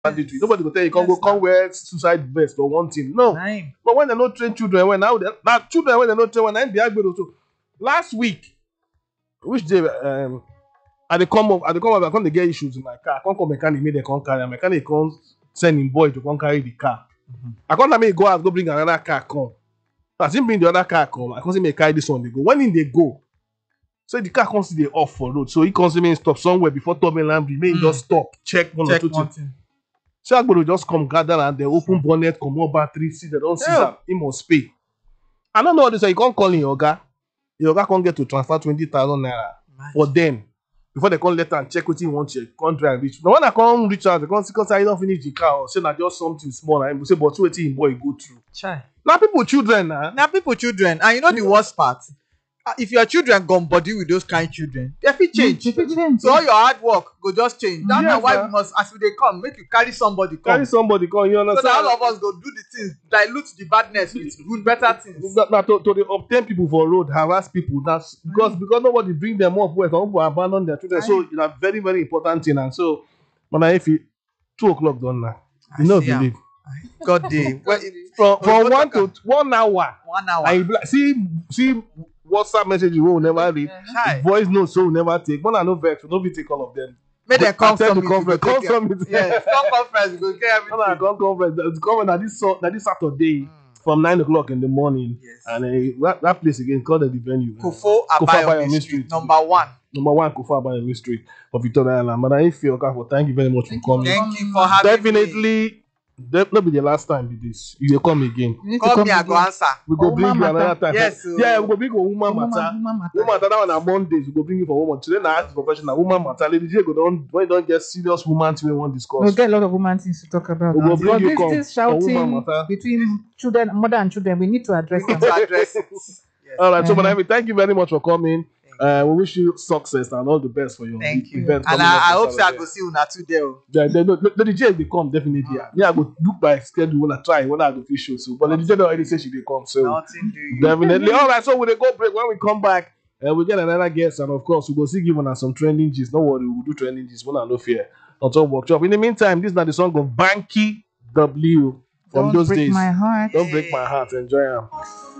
mandatory. Nobody will tell you, come wear suicide vest or one thing. No. Nine. But when they not train children, now children when they not train, when they be also. Last week, which day, I they come up, I come to get issues in my car. I come mechanic, make they come carry. Mechanic come send him boy to come carry the car. I come make go out, go bring another car come. As him bring the other car come, I come see me carry this one they go. When in they go, so the car comes to the off for road. So he comes to me and stop somewhere before Tommy Lambie. May just stop, check one or two things. So I go to just come gather and they open bonnet, come more battery, see they don't see that he must pay. I don't know what they say. You can't call in your guy. Your guy can't get to transfer 20,000 naira for them before they come later and check what he wants. Check, can't try and reach. Now when I come reach out, they come see because I don't finish the car or say that just something small. And say, but what him boy go through. Chai. Now people children Now people children, and you know the worst part. If your children gone body with those kind of children, they fit change. So all your hard work go just change. That's why we must, as we they come, make you carry somebody come. Carry somebody come, you understand? So that all of us go do the things, dilute the badness with good, better things. Now to obtain people for road, harass people. That's because nobody bring them up where some people abandon their children. So it's a very, very important thing. And so when if it 2 o'clock done now, you know believe. God day. From 1 to 1 hour. 1 hour. And see WhatsApp message you will never read. Voice notes so will never take. When I know vex, we don't take all of them. Make them come from conference. Come from yes, come conference. We go get everything. When I come conference, the conference this Saturday from 9 o'clock in the morning. Yes. And that place again called the venue. Kofo Abayomi Street. Number 1. Number 1 Kofo Abayomi Street of Victoria Island. But if you thank you very much for coming. Thank you for having me. Definitely. That not be the last time with this. You will come again. Call me, I go answer. We go bring you another time. Yes. Yeah, we go bring you woman matter. Woman matter that one on Mondays. We go bring you for woman. Today na ask professional woman matter. Lady J go when don't get serious woman things we want discuss. We'll get a lot of woman things to talk about. We go bring you this shouting between children, mother and children, we need to address them. Yes. All right, so Madam, thank you very much for coming. We wish you success and all the best for your event. And I hope I go see una today. The DJ will come definitely. Yeah, I go look by schedule when I try when I go fish show. So, but the DJ already say she will come. So nothing do you. Definitely. All right, so we go break. When we come back, we get another guest, and of course we go see giving us some trending gist. No worry, we'll do trending gist. When I no fear. Not all workshop. In the meantime, this is not the song of Banky W from those days. Don't break my heart. Don't break my heart. Enjoy them.